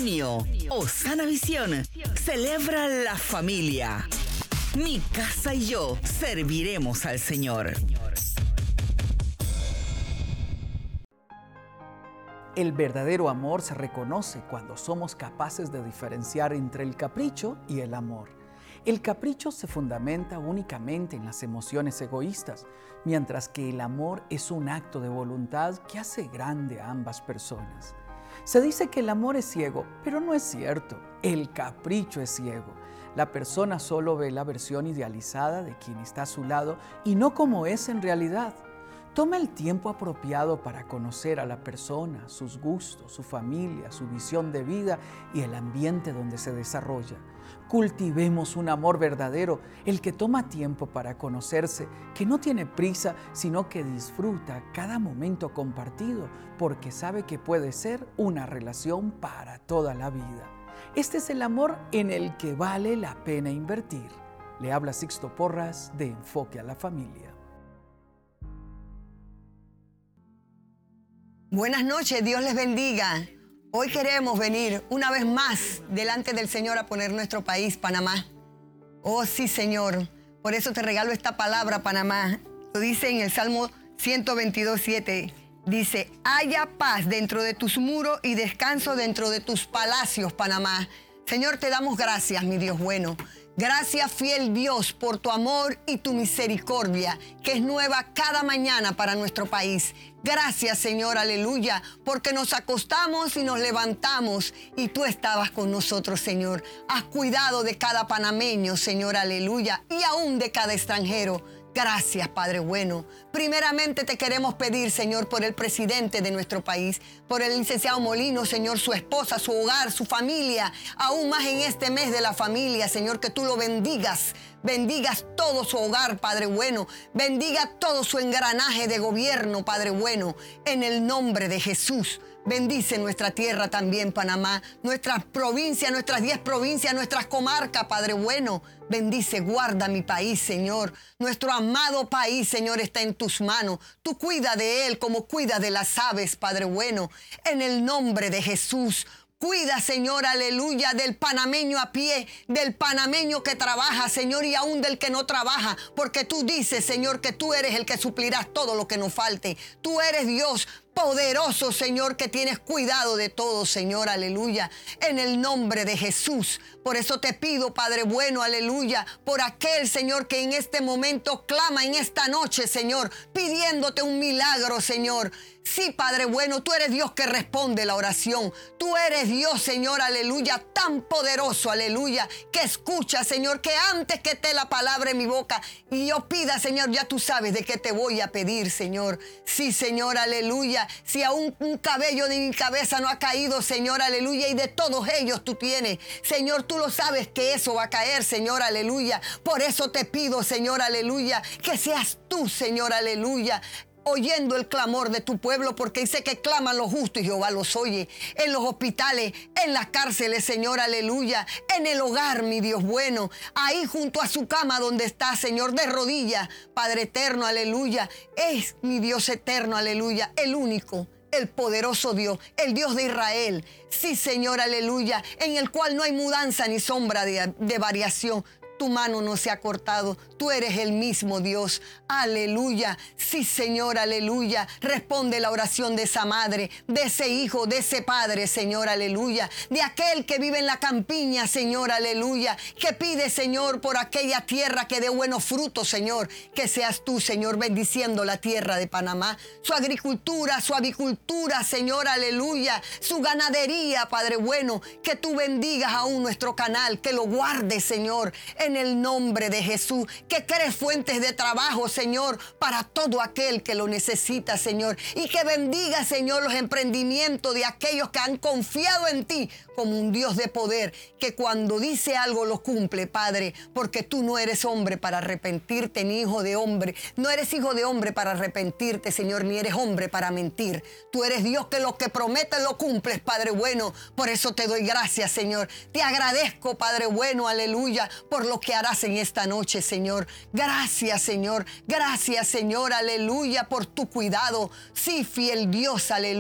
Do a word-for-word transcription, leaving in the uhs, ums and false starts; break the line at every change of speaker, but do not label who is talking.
junio, Osana Visión celebra la familia. Mi casa y yo serviremos al Señor.
El verdadero amor se reconoce cuando somos capaces de diferenciar entre el capricho y el amor. El capricho se fundamenta únicamente en las emociones egoístas, mientras que el amor es un acto de voluntad que hace grande a ambas personas. Se dice que el amor es ciego, pero no es cierto. El capricho es ciego. La persona solo ve la versión idealizada de quien está a su lado y no como es en realidad. Toma el tiempo apropiado para conocer a la persona, sus gustos, su familia, su visión de vida y el ambiente donde se desarrolla. Cultivemos un amor verdadero, el que toma tiempo para conocerse, que no tiene prisa, sino que disfruta cada momento compartido, porque sabe que puede ser una relación para toda la vida. Este es el amor en el que vale la pena invertir. Le habla Sixto Porras de Enfoque a la Familia.
Buenas noches, Dios les bendiga. Hoy queremos venir una vez más delante del Señor a poner nuestro país, Panamá. Oh sí, Señor, por eso te regalo esta palabra, Panamá. Lo dice en el Salmo ciento veintidós, siete. Dice, haya paz dentro de tus muros y descanso dentro de tus palacios, Panamá. Señor, te damos gracias, mi Dios bueno. Gracias, fiel Dios, por tu amor y tu misericordia, que es nueva cada mañana para nuestro país. Gracias, Señor, aleluya, porque nos acostamos y nos levantamos y tú estabas con nosotros, Señor. Has cuidado de cada panameño, Señor, aleluya, y aún de cada extranjero. Gracias, Padre bueno. Primeramente te queremos pedir, Señor, por el presidente de nuestro país, por el licenciado Molino, Señor, su esposa, su hogar, su familia, aún más en este mes de la familia, Señor, que tú lo bendigas. Bendigas todo su hogar, Padre bueno. Bendiga todo su engranaje de gobierno, Padre bueno, en el nombre de Jesús. Bendice nuestra tierra también, Panamá, nuestras provincias, nuestras diez provincias, nuestras comarcas, Padre bueno. Bendice, guarda mi país, Señor. Nuestro amado país, Señor, está en tus manos. Tú cuida de él como cuida de las aves, Padre bueno. En el nombre de Jesús. Cuida, Señor, aleluya, del panameño a pie, del panameño que trabaja, Señor, y aún del que no trabaja, porque tú dices, Señor, que tú eres el que suplirás todo lo que nos falte. Tú eres Dios poderoso, Señor, que tienes cuidado de todo, Señor, aleluya, en el nombre de Jesús. Por eso te pido, Padre bueno, aleluya, por aquel, Señor, que en este momento clama en esta noche, Señor, pidiéndote un milagro, Señor. Sí, Padre bueno, tú eres Dios que responde la oración. Tú eres Dios, Señor, aleluya, tan poderoso, aleluya, que escucha, Señor, que antes que esté la palabra en mi boca y yo pida, Señor, ya tú sabes de qué te voy a pedir, Señor. Sí, Señor, aleluya. Si aún un cabello de mi cabeza no ha caído, Señor, aleluya, y de todos ellos tú tienes, Señor, tú lo sabes que eso va a caer, Señor, aleluya. Por eso te pido, Señor, aleluya, que seas tú, Señor, aleluya, oyendo el clamor de tu pueblo, porque dice que claman los justos y Jehová los oye. En los hospitales, en las cárceles, Señor, aleluya. En el hogar, mi Dios bueno. Ahí junto a su cama donde está, Señor, de rodillas. Padre eterno, aleluya. Es mi Dios eterno, aleluya. El único, el poderoso Dios, el Dios de Israel. Sí, Señor, aleluya. En el cual no hay mudanza ni sombra de, de variación. Tu mano no se ha cortado. Tú eres el mismo Dios. Aleluya. Sí, Señor, aleluya. Responde la oración de esa madre, de ese hijo, de ese padre, Señor, aleluya. De aquel que vive en la campiña, Señor, aleluya. Que pide, Señor, por aquella tierra que dé buenos frutos, Señor. Que seas tú, Señor, bendiciendo la tierra de Panamá. Su agricultura, su avicultura, Señor, aleluya. Su ganadería, Padre bueno. Que tú bendigas aún nuestro canal. Que lo guardes, Señor, en el nombre de Jesús, que crees fuentes de trabajo, Señor, para todo aquel que lo necesita, Señor, y que bendiga, Señor, los emprendimientos de aquellos que han confiado en ti como un Dios de poder, que cuando dice algo lo cumple, Padre, porque tú no eres hombre para arrepentirte, ni hijo de hombre, no eres hijo de hombre para arrepentirte, Señor, ni eres hombre para mentir. Tú eres Dios que lo que prometes lo cumples, Padre bueno. Por eso te doy gracias, Señor. Te agradezco, Padre bueno, aleluya, por lo que harás en esta noche, Señor. Gracias, Señor. Gracias, Señor, aleluya, por tu cuidado. Sí, fiel Dios, aleluya.